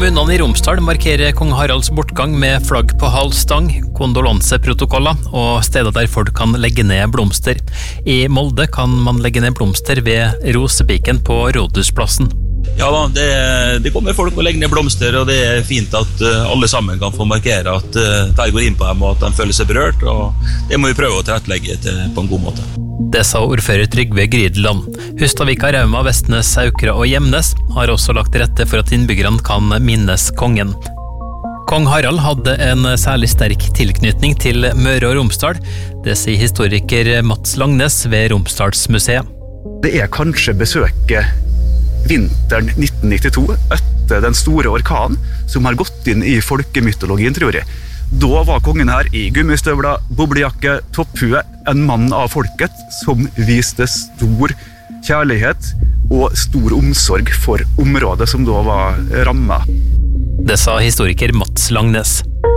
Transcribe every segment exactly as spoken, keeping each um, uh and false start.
Kommunene i Romsdal markerer kong Haralds bortgang med flagg på halv stang, kondolanseprotokoller og steder der folk kan legge ned blomster. I Molde kan man legge ned blomster ved Rosepiken på Rådhusplassen. Ja da, det, det kommer folk og legger ned blomster, og det er fint at uh, alle sammen kan få markere at uh, de går inn på dem og at de føler seg berørt, og det må vi prøve å tilrettelegge til, på en god måte. Det sa ordfører Trygve Grydeland. Hustadvika, Rauma, Vestnes, Saukra og Gjemnes har også lagt til rette for at innbyggerne kan minnes kongen. Kong Harald hadde en særlig sterk tilknytning til Møre og Romsdal. Det sier historiker Mats Langnes ved Romsdalsmuseet. Det er kanskje besøket vinteren nitten nittito, etter den store orkanen, som har gått inn i folkemytologien, tror jeg. Da var kongen her i gummistøvler, boblejakke, topphue, en mann av folket som viste stor kjærlighet og stor omsorg for området som da var rammet. Det sa historiker Mats Langnes.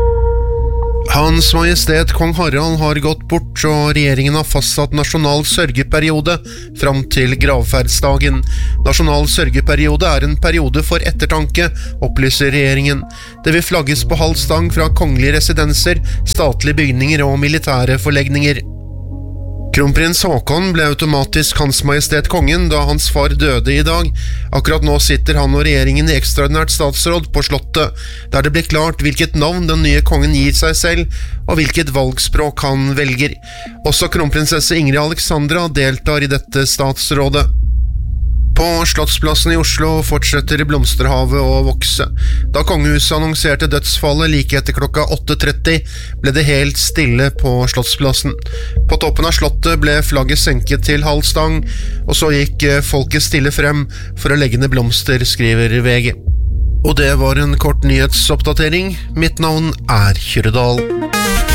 Hans Majestet Kong Harald har gått bort, og regjeringen har fastsatt nasjonal sørgeperiode fram til gravferdsdagen. Nasjonal sørgeperiode er en periode for ettertanke, opplyser regjeringen. Det vil flagges på halv stang fra kongelige residenser, statlige bygninger og militære forlegninger. Kronprins Haakon ble automatisk Hans Majestet Kongen da hans far døde i dag. Akkurat nå sitter han og regjeringen i ekstraordinært statsråd på slottet, der det blir klart hvilket navn den nye kongen gir seg selv, og hvilket valgspråk han velger. Også kronprinsesse Ingrid Alexandra deltar i dette statsrådet. På Slottsplassen i Oslo fortsetter blomsterhavet å vokse. Da kongehuset annonserte dødsfallet like etter klokka åtte tretti, ble det helt stille på Slottsplassen. På toppen av slottet ble flagget senket til halv stang, og så gikk folket stille frem for å legge ned blomster, skriver V G. Og det var en kort nyhetsoppdatering. Mitt navn er Kyrre Dahl.